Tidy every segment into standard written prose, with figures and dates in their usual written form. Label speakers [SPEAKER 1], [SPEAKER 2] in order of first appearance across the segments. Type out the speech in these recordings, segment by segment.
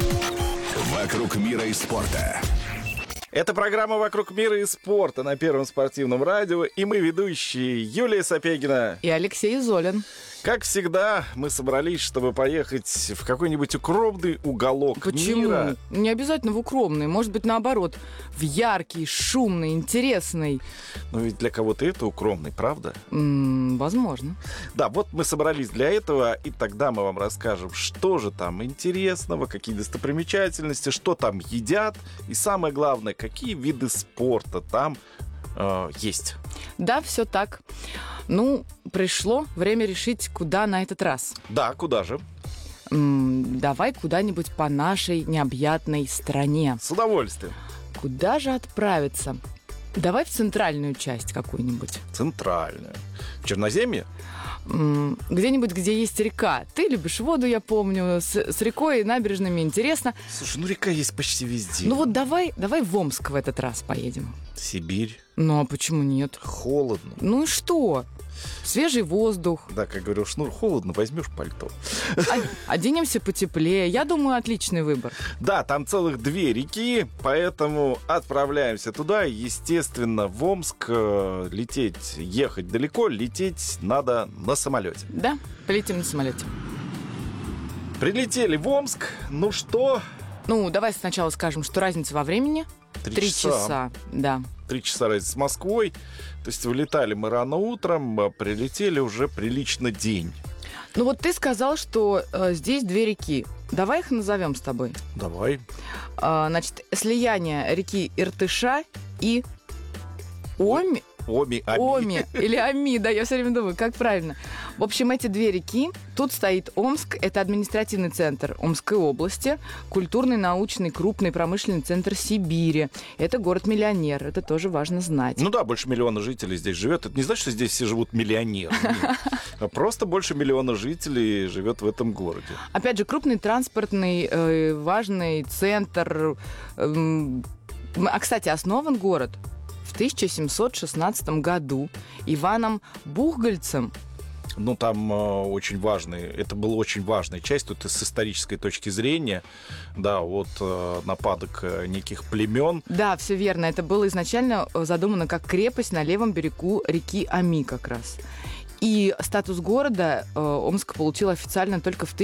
[SPEAKER 1] «Вокруг мира и спорта».
[SPEAKER 2] Это программа «Вокруг мира и спорта» на Первом спортивном радио. И мы ведущие Юлия Сапегина
[SPEAKER 3] и Алексей Изолин.
[SPEAKER 2] Как всегда, мы собрались, чтобы поехать в какой-нибудь укромный уголок мира.
[SPEAKER 3] Не обязательно в укромный, может быть, наоборот, в яркий, шумный, интересный.
[SPEAKER 2] Но ведь для кого-то это укромный, правда?
[SPEAKER 3] Возможно.
[SPEAKER 2] Да, вот мы собрались для этого, и тогда мы вам расскажем, что же там интересного, какие достопримечательности, что там едят, и самое главное, какие виды спорта там есть.
[SPEAKER 3] Да, все так. Ну, пришло время решить, куда на этот раз.
[SPEAKER 2] Да, куда же?
[SPEAKER 3] Давай куда-нибудь по нашей необъятной стране.
[SPEAKER 2] С удовольствием.
[SPEAKER 3] Куда же отправиться? Давай в центральную часть какую-нибудь.
[SPEAKER 2] Центральную. В Черноземье?
[SPEAKER 3] Где-нибудь, где есть река. Ты любишь воду, я помню. С рекой и набережными интересно.
[SPEAKER 2] Слушай, река есть почти везде.
[SPEAKER 3] Ну вот давай в Омск в этот раз поедем.
[SPEAKER 2] Сибирь.
[SPEAKER 3] Ну, а почему нет?
[SPEAKER 2] Холодно.
[SPEAKER 3] Ну и что? Свежий воздух.
[SPEAKER 2] Да, как говорил Шнур, холодно, возьмешь пальто.
[SPEAKER 3] Оденемся потеплее. Я думаю, отличный выбор.
[SPEAKER 2] Да, там целых 2 реки, поэтому отправляемся туда. Естественно, в Омск ехать далеко, лететь надо на самолете.
[SPEAKER 3] Да, полетим на самолете.
[SPEAKER 2] Прилетели в Омск. Ну что?
[SPEAKER 3] Ну, давай сначала скажем, что разница во времени. 3 часа. Да.
[SPEAKER 2] 3 часа разница с Москвой. То есть вылетали мы рано утром, а прилетели уже прилично день.
[SPEAKER 3] Ну вот ты сказал, что здесь 2 реки. Давай их назовем с тобой.
[SPEAKER 2] Давай.
[SPEAKER 3] Значит, слияние реки Иртыша и Оми. Оми или Ами, да, я все время думаю, как правильно. В общем, эти 2 реки. Тут стоит Омск, это административный центр Омской области, культурный, научный, крупный промышленный центр Сибири. Это город-миллионер, это тоже важно знать.
[SPEAKER 2] Ну да, больше 1 миллиона жителей здесь живет. Это не значит, что здесь все живут миллионеры. Просто больше 1 миллиона жителей живет в этом городе.
[SPEAKER 3] Опять же, крупный транспортный, важный центр. А, кстати, основан город в 1716 году Иваном Бухгольцем.
[SPEAKER 2] Ну, там очень важный, это была очень важная часть, тут с исторической точки зрения, да, от нападок неких племен.
[SPEAKER 3] Да, все верно, это было изначально задумано как крепость на левом берегу реки Ами как раз. И статус города Омск получил официально только в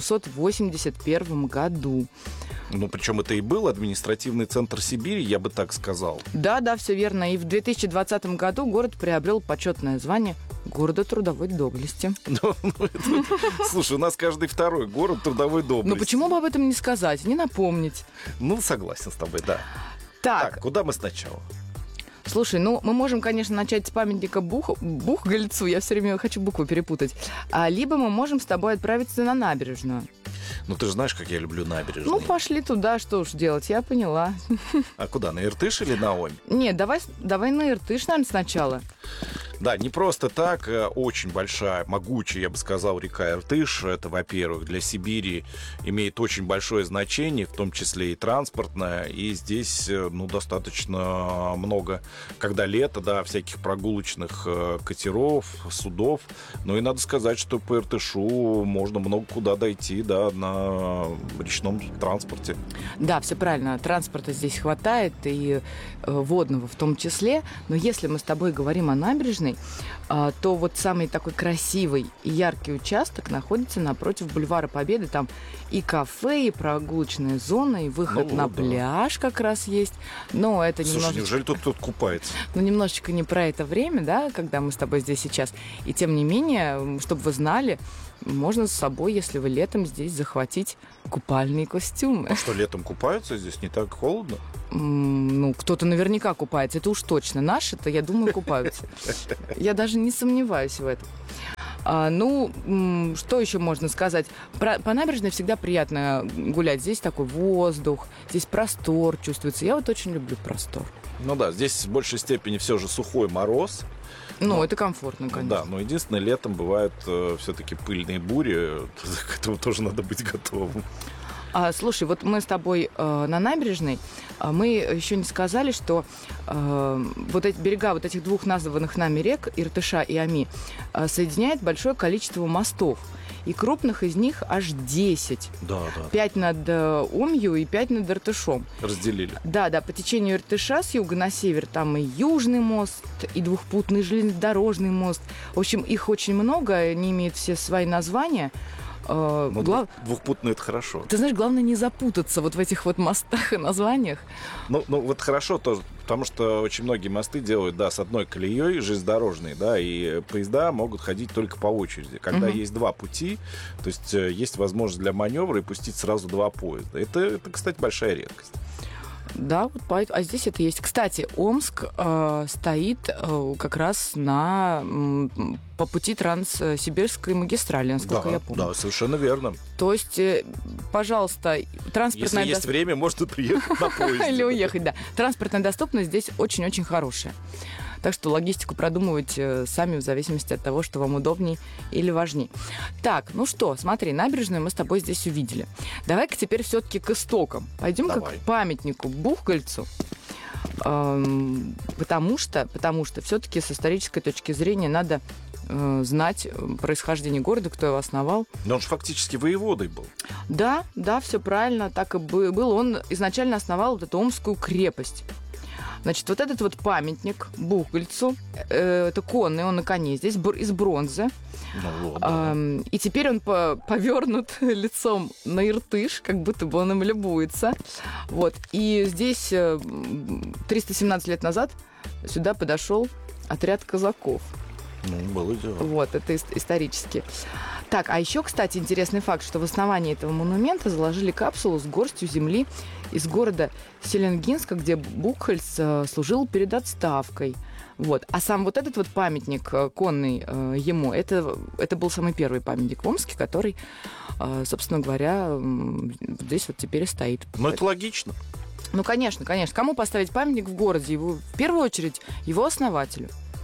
[SPEAKER 3] 1781 году.
[SPEAKER 2] Ну, причем это и был административный центр Сибири, я бы так сказал.
[SPEAKER 3] Да, все верно. И в 2020 году город приобрел почетное звание города трудовой доблести.
[SPEAKER 2] Слушай, у нас каждый второй город трудовой доблести.
[SPEAKER 3] Ну, почему бы об этом не сказать, не напомнить?
[SPEAKER 2] Ну, согласен с тобой, да.
[SPEAKER 3] Так,
[SPEAKER 2] куда мы сначала?
[SPEAKER 3] Слушай, ну, мы можем, конечно, начать с памятника Бухгольцу, я все время хочу букву перепутать, либо мы можем с тобой отправиться на набережную.
[SPEAKER 2] Ну, ты же знаешь, как я люблю набережные.
[SPEAKER 3] Ну, пошли туда, что уж делать, я поняла.
[SPEAKER 2] А куда, на Иртыш или на Омь?
[SPEAKER 3] Нет, давай на Иртыш, наверное, сначала.
[SPEAKER 2] Да, не просто так, очень большая, могучая, я бы сказал, река Иртыш. Это, во-первых, для Сибири имеет очень большое значение, в том числе и транспортное. И здесь, ну, достаточно много, когда лето, да, всяких прогулочных катеров, судов. Ну и надо сказать, что по Иртышу можно много куда дойти, да, на речном транспорте.
[SPEAKER 3] Да, все правильно, транспорта здесь хватает, и водного в том числе. Но если мы с тобой говорим о набережной, то вот самый такой красивый и яркий участок находится напротив бульвара Победы. Там и кафе, и прогулочная зона, и выход на пляж как раз есть. Но это
[SPEAKER 2] Слушай, неужели тут купается?
[SPEAKER 3] Ну, немножечко не про это время, да, когда мы с тобой здесь сейчас. И тем не менее, чтобы вы знали, можно с собой, если вы летом здесь, захватить купальные костюмы.
[SPEAKER 2] А что, летом купаются здесь? Не так холодно?
[SPEAKER 3] Ну, кто-то наверняка купается, это уж точно. Наши-то, я думаю, купаются. Я даже не сомневаюсь в этом. Что еще можно сказать? По набережной всегда приятно гулять. Здесь такой воздух, здесь простор чувствуется. Я вот очень люблю простор.
[SPEAKER 2] Ну да, здесь в большей степени все же сухой мороз.
[SPEAKER 3] Ну, это комфортно, конечно.
[SPEAKER 2] Да, но единственное, летом бывают все-таки пыльные бури. К этому тоже надо быть готовым.
[SPEAKER 3] Слушай, вот мы с тобой на набережной, мы еще не сказали, что вот эти берега вот этих двух названных нами рек, Иртыша и Оми, соединяет большое количество мостов. И крупных из них аж 10.
[SPEAKER 2] Да.
[SPEAKER 3] 5 над Омью и 5 над Иртышом.
[SPEAKER 2] Разделили.
[SPEAKER 3] Да, по течению Иртыша с юга на север там и Южный мост, и двухпутный железнодорожный мост. В общем, их очень много, они имеют все свои названия.
[SPEAKER 2] Двухпутный — это хорошо.
[SPEAKER 3] Ты знаешь, главное не запутаться вот в этих вот мостах и названиях.
[SPEAKER 2] Ну, вот хорошо тоже, потому что очень многие мосты делают, да, с одной колеей железнодорожной, да, и поезда могут ходить только по очереди. Когда есть два пути, то есть есть возможность для маневра и пустить сразу два поезда. Это, кстати, большая редкость.
[SPEAKER 3] Да, вот поэтому. А здесь это есть. Кстати, Омск стоит как раз по пути Транссибирской магистрали, насколько я помню.
[SPEAKER 2] Да, совершенно верно.
[SPEAKER 3] То есть, пожалуйста, транспортная...
[SPEAKER 2] Если есть время, можно приехать на поезде.
[SPEAKER 3] Или уехать, да. Транспортная доступность здесь очень-очень хорошая. Так что логистику продумывайте сами в зависимости от того, что вам удобней или важней. Так, ну что, смотри, набережную мы с тобой здесь увидели. Давай-ка теперь все-таки к истокам. Пойдем-ка к памятнику Бухгольцу. Потому что все-таки с исторической точки зрения надо знать происхождение города, кто его основал.
[SPEAKER 2] Но он же фактически воеводой был.
[SPEAKER 3] Да, все правильно, так и было. Он изначально основал вот эту Омскую крепость. Значит, вот этот вот памятник Бухгольцу, это конный, он на коне здесь, из бронзы. И теперь он повернут лицом на Иртыш, как будто бы он им любуется. Вот. И здесь 317 лет назад сюда подошел отряд казаков.
[SPEAKER 2] Было дело.
[SPEAKER 3] Вот, это исторически. Так, а еще, кстати, интересный факт, что в основании этого монумента заложили капсулу с горстью земли из города Селенгинска, где Бухгольц служил перед отставкой. Вот. А сам вот этот вот памятник конный ему, это был самый первый памятник в Омске, который, собственно говоря, здесь вот теперь и стоит.
[SPEAKER 2] Ну, это логично.
[SPEAKER 3] Ну, конечно. Кому поставить памятник в городе? В первую очередь, его основателю.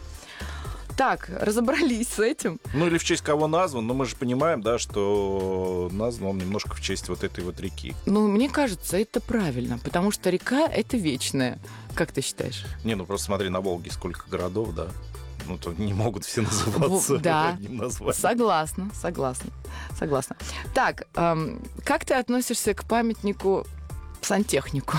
[SPEAKER 3] Так, разобрались с этим.
[SPEAKER 2] Ну, или в честь кого назван, но мы же понимаем, да, что назван он немножко в честь вот этой вот реки.
[SPEAKER 3] Ну, мне кажется, это правильно, потому что река — это вечная. Как ты считаешь?
[SPEAKER 2] Ну просто смотри, на Волге сколько городов, да. Ну, то не могут все называться одним названием.
[SPEAKER 3] Согласна. Так, как ты относишься к памятнику сантехнику?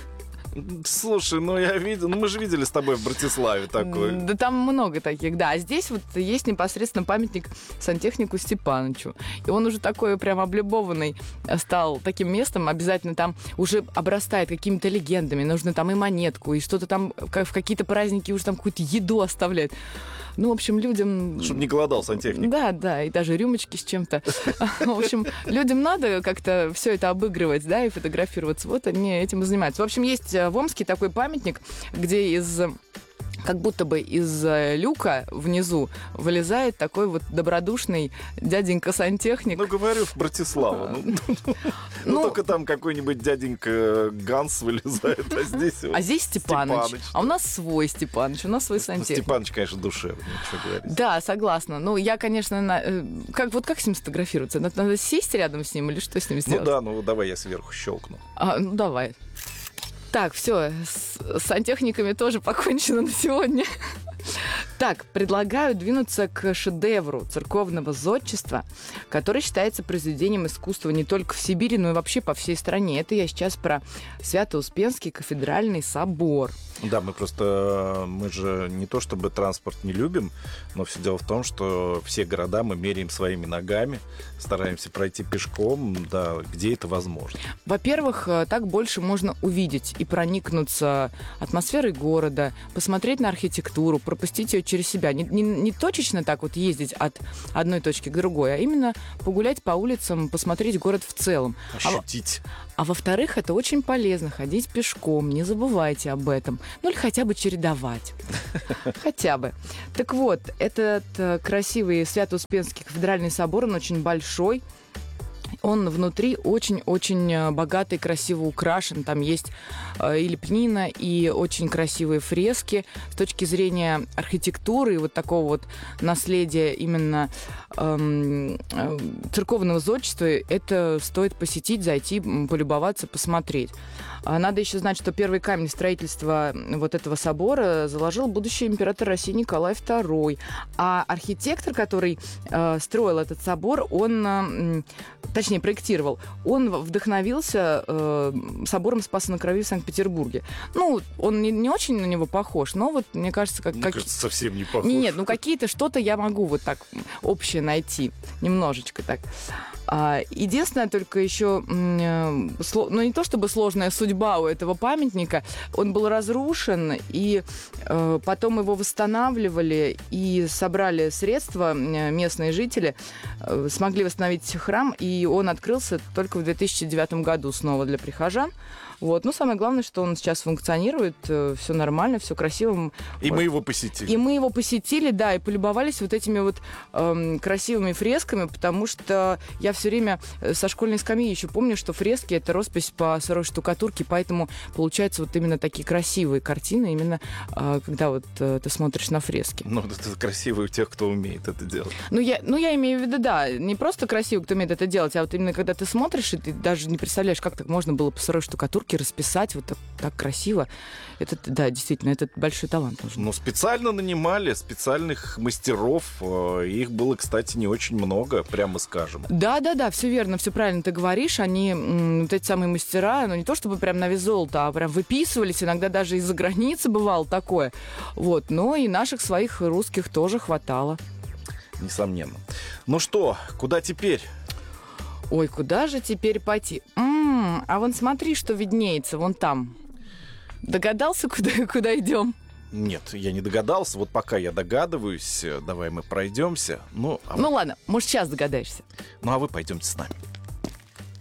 [SPEAKER 2] Слушай, я видел, мы же видели с тобой в Братиславе такой.
[SPEAKER 3] Да там много таких, да. А здесь вот есть непосредственно памятник сантехнику Степанычу. И он уже такой прям облюбованный стал таким местом. Обязательно там уже обрастает какими-то легендами. Нужно там и монетку, и что-то там в какие-то праздники уже там какую-то еду оставляют. Ну, в общем, людям...
[SPEAKER 2] Чтобы не голодал сантехник.
[SPEAKER 3] Да, и даже рюмочки с чем-то. В общем, людям надо как-то все это обыгрывать, да, и фотографироваться. Вот они этим и занимаются. В общем, есть в Омске такой памятник, где как будто бы из люка внизу вылезает такой вот добродушный дяденька-сантехник.
[SPEAKER 2] Говорю, в Братиславу. Только там какой-нибудь дяденька Ганс вылезает, а здесь...
[SPEAKER 3] А здесь Степаныч. А у нас свой Степаныч, у нас свой сантехник.
[SPEAKER 2] Степаныч, конечно, душевный, что говорить.
[SPEAKER 3] Да, согласна. Я, конечно, как с ним сфотографироваться? Надо сесть рядом с ним или что с ним сделать?
[SPEAKER 2] Давай я сверху щелкну.
[SPEAKER 3] Давай. Так, все, с сантехниками тоже покончено на сегодня. Так, предлагаю двинуться к шедевру церковного зодчества, который считается произведением искусства не только в Сибири, но и вообще по всей стране. Это я сейчас про Свято-Успенский кафедральный собор.
[SPEAKER 2] Да, мы же не то чтобы транспорт не любим, но все дело в том, что все города мы меряем своими ногами, стараемся пройти пешком, да, где это возможно.
[SPEAKER 3] Во-первых, так больше можно увидеть и проникнуться атмосферой города, посмотреть на архитектуру, пропустить ее через себя. Не точечно так вот ездить от одной точки к другой, а именно погулять по улицам, посмотреть город в целом.
[SPEAKER 2] Ощутить.
[SPEAKER 3] А во-вторых, это очень полезно ходить пешком, не забывайте об этом. Или хотя бы чередовать. Хотя бы. Так вот, этот красивый Свято-Успенский кафедральный собор, он очень большой. Он внутри очень-очень богато и красиво украшен. Там есть и лепнина, и очень красивые фрески. С точки зрения архитектуры и вот такого вот наследия именно церковного зодчества, это стоит посетить, зайти, полюбоваться, посмотреть. Надо еще знать, что первый камень строительства вот этого собора заложил будущий император России Николай II. А архитектор, который строил этот собор, он, точнее, проектировал, он вдохновился собором Спаса на Крови в Санкт-Петербурге. Ну, он не очень на него похож, но вот, мне кажется,
[SPEAKER 2] Мне кажется, совсем не похож.
[SPEAKER 3] Нет, ну какие-то что-то я могу вот так общее найти. Немножечко так. Единственное, только еще, ну не то чтобы сложная судьба у этого памятника, он был разрушен, и потом его восстанавливали, и собрали средства местные жители, смогли восстановить храм, и он открылся только в 2009 году снова для прихожан. Вот. Ну, самое главное, что он сейчас функционирует, все нормально, все красиво.
[SPEAKER 2] И мы его посетили.
[SPEAKER 3] И мы его посетили, да, и полюбовались вот этими вот красивыми фресками, потому что я все время со школьной скамьи еще помню, что фрески — это роспись по сырой штукатурке, поэтому получаются вот именно такие красивые картины, именно когда вот ты смотришь на фрески.
[SPEAKER 2] Ну, это красиво у тех, кто умеет это делать.
[SPEAKER 3] Ну, я имею в виду, да, не просто красиво, кто умеет это делать, а вот именно когда ты смотришь, и ты даже не представляешь, как так можно было по сырой штукатурке расписать вот так красиво. Это, да, действительно, это большой талант нужен.
[SPEAKER 2] Ну, специально нанимали специальных мастеров. Их было, кстати, не очень много, прямо скажем.
[SPEAKER 3] Да, все верно, все правильно ты говоришь. Они, вот эти самые мастера, ну, не то чтобы прям на вес золота, а прям выписывались. Иногда даже из-за границы бывало такое. Вот. Но и наших своих русских тоже хватало.
[SPEAKER 2] Несомненно. Ну что, куда теперь?
[SPEAKER 3] Ой, куда же теперь пойти? А вон смотри, что виднеется вон там. Догадался, куда идем?
[SPEAKER 2] Нет, я не догадался. Вот пока я догадываюсь, давай мы пройдемся. Ну ладно,
[SPEAKER 3] может, сейчас догадаешься.
[SPEAKER 2] Ну, а вы пойдемте с нами.